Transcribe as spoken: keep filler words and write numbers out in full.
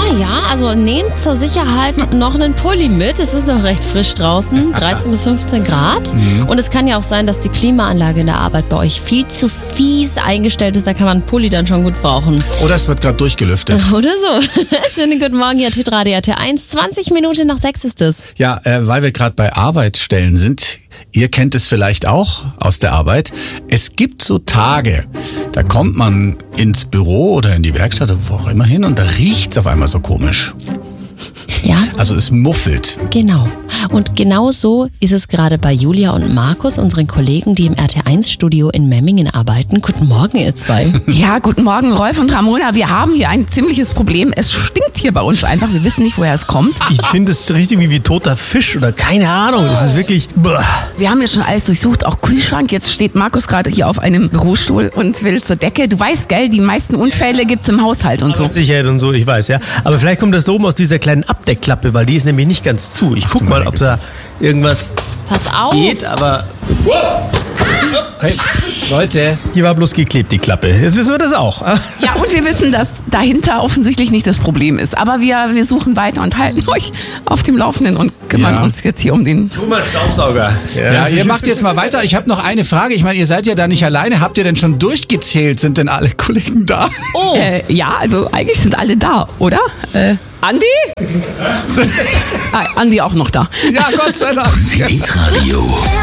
Naja, also nehmt zur Sicherheit noch einen Pulli mit. Es ist noch recht frisch draußen, dreizehn bis fünfzehn Grad. Mhm. Und es kann ja auch sein, dass die Klimaanlage in der Arbeit bei euch viel zu fies eingestellt ist. Da kann man einen Pulli dann schon gut brauchen. Oder es wird gerade durchgelüftet. Oder so. Schönen guten Morgen, hier Hitradio R T eins. zwanzig Minuten nach sechs ist es. Ja, äh, weil wir gerade bei Arbeitsstellen sind. Ihr kennt es vielleicht auch aus der Arbeit. Es gibt so Tage, da kommt man ins Büro oder in die Werkstatt oder wo auch immer hin und da riecht's auf einmal so komisch. Ja. Also es muffelt. Genau. Und genau so ist es gerade bei Julia und Markus, unseren Kollegen, die im R T eins Studio in Memmingen arbeiten. Guten Morgen, ihr zwei. Ja, guten Morgen, Rolf und Ramona. Wir haben hier ein ziemliches Problem. Es stinkt hier bei uns einfach. Wir wissen nicht, woher es kommt. Ich finde es richtig wie, wie toter Fisch oder keine Ahnung. Es ist wirklich... Boah. Wir haben ja schon alles durchsucht, auch Kühlschrank. Jetzt steht Markus gerade hier auf einem Bürostuhl und will zur Decke. Du weißt, gell, die meisten Unfälle gibt's im Haushalt und so. Mit Sicherheit und so, ich weiß, ja. Aber vielleicht kommt das da oben aus dieser kleinen Abdeckklappe, weil die ist nämlich nicht ganz zu. Ich guck mal, ob da irgendwas Pass auf. geht, aber... Hey, Leute. Die war bloß geklebt, die Klappe. Jetzt wissen wir das auch. Ja, und wir wissen, dass dahinter offensichtlich nicht das Problem ist. Aber wir, wir suchen weiter und halten euch auf dem Laufenden und kümmern Ja. uns jetzt hier um den... Tu mal Staubsauger. Ja, ihr macht jetzt mal weiter. Ich habe noch eine Frage. Ich meine, ihr seid ja da nicht alleine. Habt ihr denn schon durchgezählt? Sind denn alle Kollegen da? Oh. Äh, ja, also eigentlich sind alle da, oder? Äh, Andi? ah, Andi auch noch da. Ja, Gott sei Dank. Hitradio.